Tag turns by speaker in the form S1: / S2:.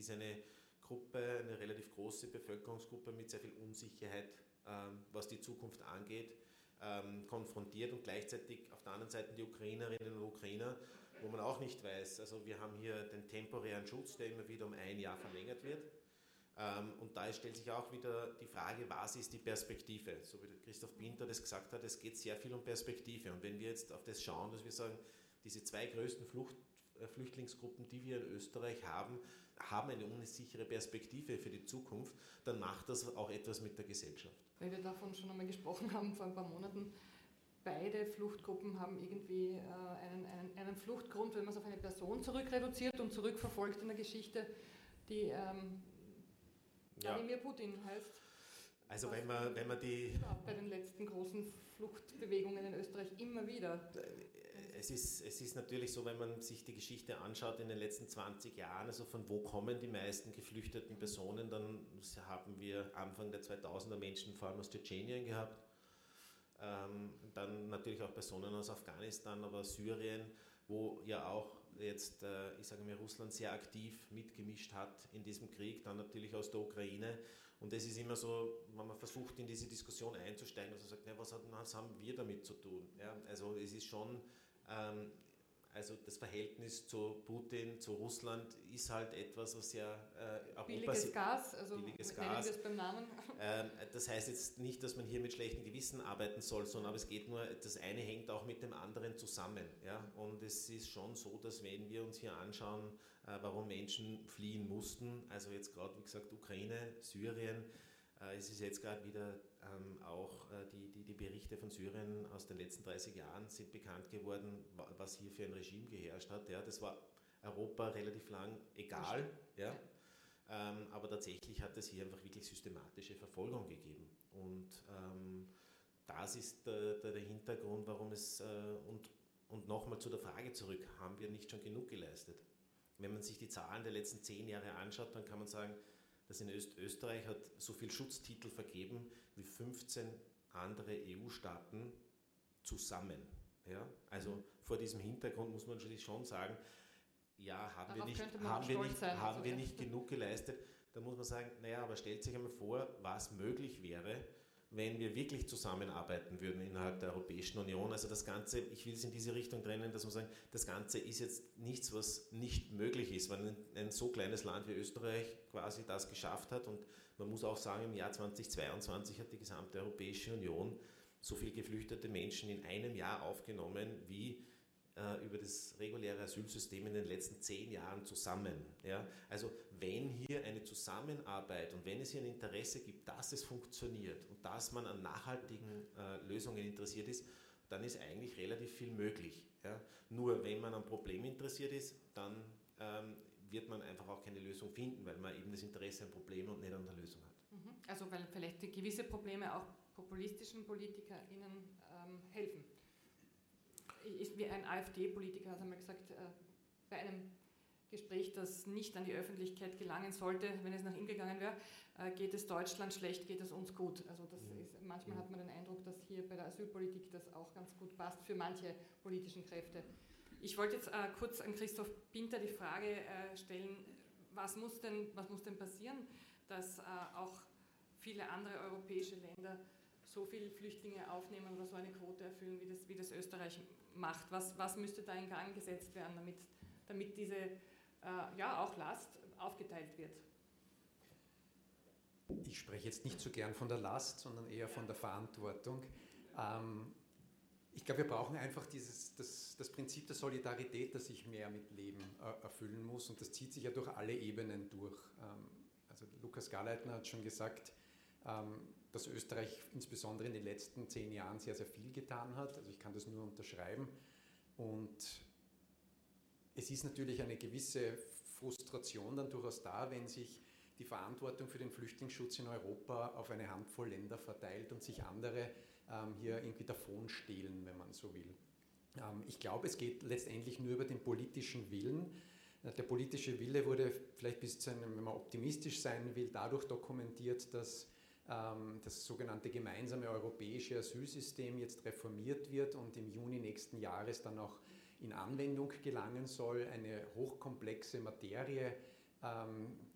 S1: ist eine Gruppe, eine relativ große Bevölkerungsgruppe mit sehr viel Unsicherheit, was die Zukunft angeht, konfrontiert und gleichzeitig auf der anderen Seite die Ukrainerinnen und Ukrainer, wo man auch nicht weiß, also wir haben hier den temporären Schutz, der immer wieder um ein Jahr verlängert wird. Und da stellt sich auch wieder die Frage, was ist die Perspektive? So wie Christoph Pinter das gesagt hat, es geht sehr viel um Perspektive. Und wenn wir jetzt auf das schauen, dass wir sagen, diese zwei größten Flüchtlingsgruppen, die wir in Österreich haben, haben eine unsichere Perspektive für die Zukunft, dann macht das auch etwas mit der Gesellschaft.
S2: Weil wir davon schon einmal gesprochen haben vor ein paar Monaten, beide Fluchtgruppen haben irgendwie einen Fluchtgrund, wenn man es auf eine Person zurückreduziert und zurückverfolgt in der Geschichte, die Wladimir Putin heißt.
S1: Also wenn man die...
S2: Bei den letzten großen Fluchtbewegungen in Österreich immer wieder.
S1: Es ist natürlich so, wenn man sich die Geschichte anschaut in den letzten 20 Jahren, also von wo kommen die meisten geflüchteten Personen, dann haben wir Anfang der 2000er Menschen vor allem aus Tschetschenien gehabt. Dann natürlich auch Personen aus Afghanistan, aber Syrien, wo ja auch jetzt, ich sage mal, Russland sehr aktiv mitgemischt hat in diesem Krieg, dann natürlich aus der Ukraine. Und es ist immer so, wenn man versucht, in diese Diskussion einzusteigen, also sagt, ja, was haben wir damit zu tun? Ja, also es ist schon... Also das Verhältnis zu Putin, zu Russland ist halt etwas, was ja Europa...
S2: Billiges Gas, also
S1: billiges
S2: nennen
S1: Gas.
S2: wir es beim Namen.
S1: Das heißt jetzt nicht, dass man hier mit schlechtem Gewissen arbeiten soll, sondern es geht nur, das eine hängt auch mit dem anderen zusammen. Ja? Und es ist schon so, dass wenn wir uns hier anschauen, warum Menschen fliehen mussten, also jetzt gerade, wie gesagt, Ukraine, Syrien, es ist jetzt gerade wieder auch die Berichte von Syrien aus den letzten 30 Jahren sind bekannt geworden, was hier für ein Regime geherrscht hat. Ja, das war Europa relativ lang egal, ja. Aber tatsächlich hat es hier einfach wirklich systematische Verfolgung gegeben. Und das ist der Hintergrund, warum es, und nochmal zu der Frage zurück, haben wir nicht schon genug geleistet? Wenn man sich die Zahlen der letzten 10 Jahre anschaut, dann kann man sagen, dass in Österreich hat so viel Schutztitel vergeben wie 15 andere EU-Staaten zusammen. Ja? Also vor diesem Hintergrund muss man schon sagen, ja, haben wir nicht genug geleistet. Da muss man sagen, naja, aber stellt sich einmal vor, was möglich wäre, wenn wir wirklich zusammenarbeiten würden innerhalb der Europäischen Union. Also das Ganze, ich will es in diese Richtung trennen, dass man sagen, das Ganze ist jetzt nichts, was nicht möglich ist, weil ein so kleines Land wie Österreich quasi das geschafft hat. Und man muss auch sagen, im Jahr 2022 hat die gesamte Europäische Union so viele geflüchtete Menschen in einem Jahr aufgenommen, wie über das reguläre Asylsystem in den letzten 10 Jahren zusammen. Ja? Also wenn hier eine Zusammenarbeit und wenn es hier ein Interesse gibt, dass es funktioniert und dass man an nachhaltigen Lösungen interessiert ist, dann ist eigentlich relativ viel möglich. Ja? Nur wenn man an Problem interessiert ist, dann wird man einfach auch keine Lösung finden, weil man eben das Interesse an Problemen und nicht an der Lösung hat.
S2: Also weil vielleicht gewisse Probleme auch populistischen PolitikerInnen helfen. Wie ein AfD-Politiker hat einmal gesagt, bei einem Gespräch, das nicht an die Öffentlichkeit gelangen sollte, wenn es nach ihm gegangen wäre, geht es Deutschland schlecht, geht es uns gut. Also das ist, manchmal hat man den Eindruck, dass hier bei der Asylpolitik das auch ganz gut passt für manche politischen Kräfte. Ich wollte jetzt kurz an Christoph Pinter die Frage stellen, was muss denn passieren, dass auch viele andere europäische Länder so viele Flüchtlinge aufnehmen oder so eine Quote erfüllen, wie das Österreich macht. Was müsste da in Gang gesetzt werden, damit diese auch Last aufgeteilt wird?
S3: Ich spreche jetzt nicht so gern von der Last, sondern eher von der Verantwortung. Ich glaube, wir brauchen einfach das Prinzip der Solidarität, das sich mehr mit Leben erfüllen muss, und das zieht sich ja durch alle Ebenen durch. Also Lukas Garleitner hat schon gesagt, dass Österreich insbesondere in den letzten 10 Jahren sehr, sehr viel getan hat. Also ich kann das nur unterschreiben. Und es ist natürlich eine gewisse Frustration dann durchaus da, wenn sich die Verantwortung für den Flüchtlingsschutz in Europa auf eine Handvoll Länder verteilt und sich andere hier irgendwie davonstehlen, wenn man so will. Ich glaube, es geht letztendlich nur über den politischen Willen. Der politische Wille wurde vielleicht bis zu einem, wenn man optimistisch sein will, dadurch dokumentiert, dass das sogenannte gemeinsame europäische Asylsystem jetzt reformiert wird und im Juni nächsten Jahres dann auch in Anwendung gelangen soll. Eine hochkomplexe Materie,